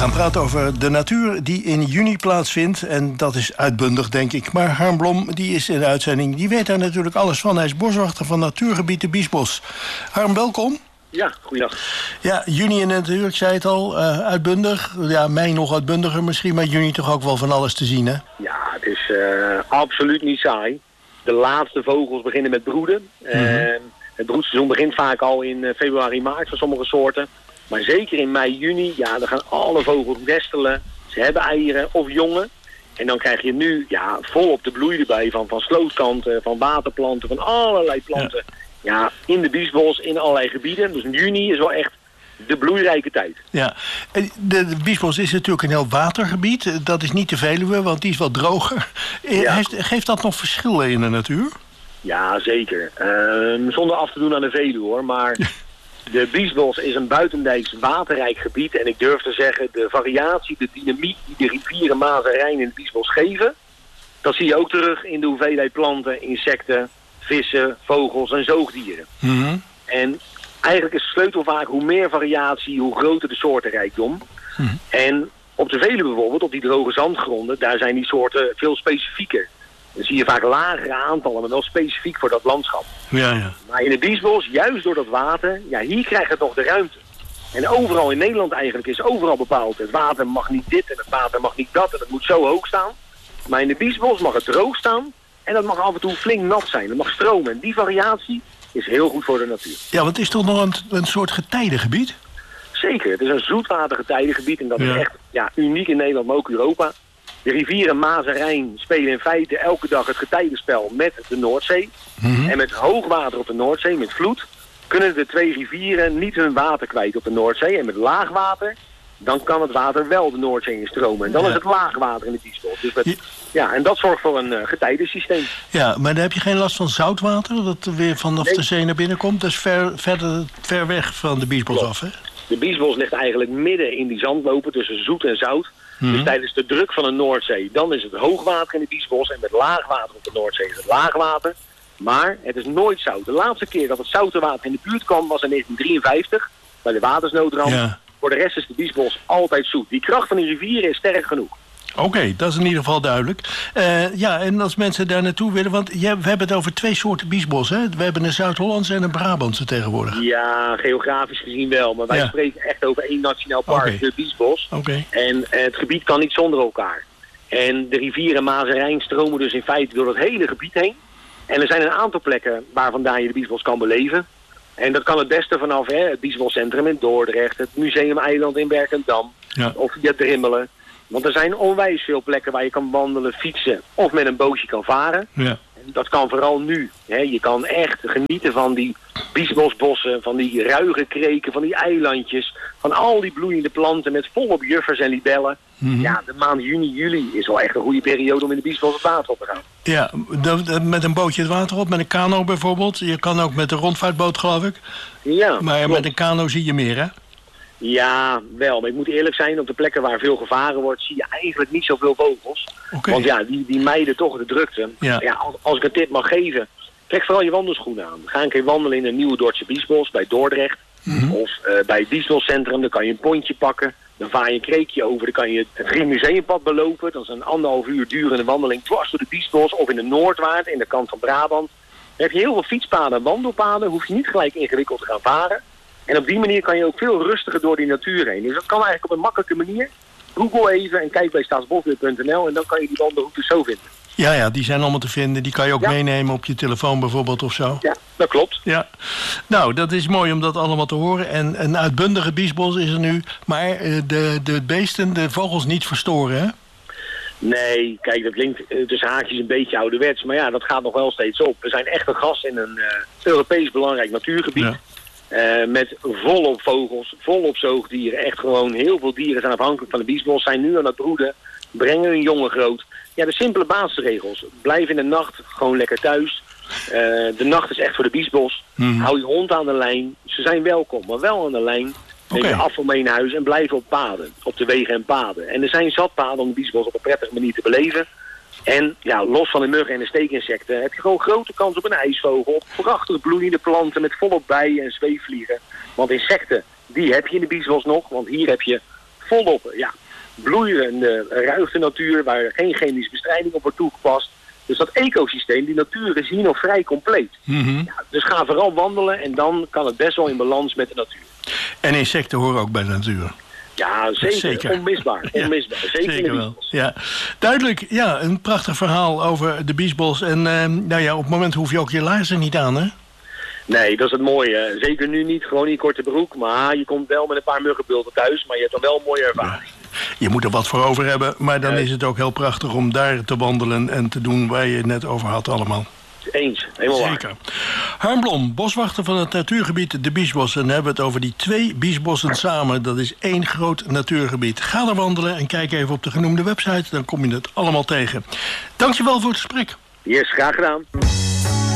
gaan praten over de natuur die in juni plaatsvindt. En dat is uitbundig, denk ik. Maar Harm Blom, die is in de uitzending. Die weet daar natuurlijk alles van. Hij is boswachter van natuurgebied de Biesbos. Harm, welkom. Ja, goeiedag. Ja, juni in de natuur, ik zei het al, uitbundig. Ja, mei nog uitbundiger misschien, maar juni toch ook wel van alles te zien, hè? Ja, het is absoluut niet saai. De laatste vogels beginnen met broeden. Het broedseizoen begint vaak al in februari, maart voor sommige soorten. Maar zeker in mei, juni, ja, dan gaan alle vogels nestelen. Ze hebben eieren of jongen. En dan krijg je nu volop de bloei erbij van slootkanten, van waterplanten, van allerlei planten. Ja, in de Biesbos, in allerlei gebieden. Dus juni is wel echt de bloeirijke tijd. Ja, de Biesbos is natuurlijk een heel watergebied. Dat is niet de Veluwe, want die is wat droger. Ja. Geeft dat nog verschillen in de natuur? Ja, zeker. Zonder af te doen aan de Veluwe, hoor. Maar de Biesbos is een buitendijks waterrijk gebied. En ik durf te zeggen, de variatie, de dynamiek die de rivieren Maas en Rijn in de Biesbos geven, dat zie je ook terug in de hoeveelheid planten, insecten, vissen, vogels en zoogdieren. Mm-hmm. En eigenlijk is de sleutel vaak hoe meer variatie, hoe groter de soortenrijkdom. Mm-hmm. En op de Veluwe bijvoorbeeld, op die droge zandgronden, daar zijn die soorten veel specifieker. Dan zie je vaak lagere aantallen, maar wel specifiek voor dat landschap. Ja. Maar in de Biesbos, juist door dat water, ja, hier krijgt het nog de ruimte. En overal in Nederland eigenlijk is overal bepaald. Het water mag niet dit en het water mag niet dat en het moet zo hoog staan. Maar in de Biesbos mag het droog staan en dat mag af en toe flink nat zijn. Dat mag stromen. En die variatie is heel goed voor de natuur. Ja, want het is toch nog een soort getijdengebied? Zeker. Het is een zoetwatergetijdengebied en dat is echt uniek in Nederland, maar ook Europa. De rivieren Maas en Rijn spelen in feite elke dag het getijdenspel met de Noordzee. Mm-hmm. En met hoogwater op de Noordzee, met vloed, kunnen de twee rivieren niet hun water kwijt op de Noordzee. En met laagwater, dan kan het water wel de Noordzee instromen. En dan is het laagwater in de Biesbos. Dus en dat zorgt voor een getijdensysteem. Ja, maar dan heb je geen last van zoutwater, dat weer vanaf de zee naar binnen komt. Dat is ver weg van de Biesbos af, hè? De Biesbos ligt eigenlijk midden in die zandlopen tussen zoet en zout. Mm-hmm. Dus tijdens de druk van de Noordzee, dan is het hoogwater in de Biesbos. En met laagwater op de Noordzee is het laagwater. Maar het is nooit zout. De laatste keer dat het zoute water in de buurt kwam was in 1953, bij de watersnoodramp. Ja. Voor de rest is de Biesbos altijd zoet. Die kracht van die rivieren is sterk genoeg. Oké, dat is in ieder geval duidelijk. En als mensen daar naartoe willen, want we hebben het over twee soorten Biesbos, hè? We hebben een Zuid-Hollandse en een Brabantse tegenwoordig. Ja, geografisch gezien wel, maar wij spreken echt over één nationaal park, de Biesbos. En het gebied kan niet zonder elkaar. En de rivieren Maas en Rijn stromen dus in feite door het hele gebied heen. En er zijn een aantal plekken waar vandaan je de Biesbos kan beleven. En dat kan het beste vanaf het Biesboscentrum in Dordrecht, het Museumeiland in Werkendam, of via Drimmelen. Want er zijn onwijs veel plekken waar je kan wandelen, fietsen of met een bootje kan varen. Ja. En dat kan vooral nu. Je kan echt genieten van die Biesbosbossen, van die ruige kreken, van die eilandjes, van al die bloeiende planten met volop juffers en libellen. Mm-hmm. Ja, de maand juni, juli is wel echt een goede periode om in de Biesbos het water op te gaan. Ja, met een bootje het water op, met een kano bijvoorbeeld. Je kan ook met een rondvaartboot, geloof ik. Ja, maar klopt. Met een kano zie je meer, hè? Ja, wel. Maar ik moet eerlijk zijn, op de plekken waar veel gevaren wordt, zie je eigenlijk niet zoveel vogels. Okay. Want die mijden toch de drukte. Ja, als ik een tip mag geven, trek vooral je wandelschoenen aan. Ga een keer wandelen in de Nieuwe Dordtse Biesbos bij Dordrecht. Mm-hmm. Of bij het Biesboscentrum, dan kan je een pontje pakken. Dan vaar je een kreekje over, dan kan je het Rijnsmuseumpad belopen. Dat is een 1,5 uur durende wandeling dwars door de Biesbos of in de Noordwaard, in de kant van Brabant. Dan heb je heel veel fietspaden en wandelpaden, hoef je niet gelijk ingewikkeld te gaan varen. En op die manier kan je ook veel rustiger door die natuur heen. Dus dat kan eigenlijk op een makkelijke manier. Google even en kijk bij staatsbosbeheer.nl en dan kan je die wandelroutes zo vinden. Ja, die zijn allemaal te vinden. Die kan je ook meenemen op je telefoon bijvoorbeeld of zo. Ja, dat klopt. Ja. Nou, dat is mooi om dat allemaal te horen. En een uitbundige Biesbos is er nu. Maar de beesten, de vogels niet verstoren, hè? Nee, kijk, dat klinkt tussen haakjes een beetje ouderwets. Maar ja, dat gaat nog wel steeds op. We zijn echt een gast in een Europees belangrijk natuurgebied. Ja. Met volop vogels, volop zoogdieren. Echt gewoon heel veel dieren zijn afhankelijk van de Biesbos. Zijn nu aan het broeden, brengen hun jongen groot. Ja, de simpele basisregels. Blijf in de nacht gewoon lekker thuis. De nacht is echt voor de Biesbos. Hou je hond aan de lijn. Ze zijn welkom, maar wel aan de lijn. Neem je afval mee naar huis en blijf op paden. Op de wegen en paden. En er zijn zat paden om de Biesbos op een prettige manier te beleven. En ja, los van de muggen en de steekinsecten heb je gewoon grote kans op een ijsvogel. Op prachtig bloeiende planten met volop bijen en zweefvliegen. Want insecten, die heb je in de Biesbos nog. Want hier heb je volop, bloeiende, ruige natuur waar geen chemische bestrijding op wordt toegepast. Dus dat ecosysteem, die natuur is hier nog vrij compleet. Dus ga vooral wandelen en dan kan het best wel in balans met de natuur. En insecten horen ook bij de natuur. Ja, zeker. Onmisbaar. Zeker wel. Ja. Duidelijk, een prachtig verhaal over de biesbos. En op het moment hoef je ook je laarzen niet aan, hè? Nee, dat is het mooie. Zeker nu niet, gewoon in korte broek. Maar je komt wel met een paar muggenbulten thuis, maar je hebt dan wel een mooie ervaring. Ja. Je moet er wat voor over hebben, maar dan is het ook heel prachtig om daar te wandelen en te doen waar je het net over had allemaal. Eens, helemaal zeker. Harm Blom, boswachter van het natuurgebied De Biesbossen. En dan hebben we het over die 2 biesbossen samen. Dat is 1 groot natuurgebied. Ga er wandelen en kijk even op de genoemde website. Dan kom je het allemaal tegen. Dankjewel voor het gesprek. Yes, graag gedaan.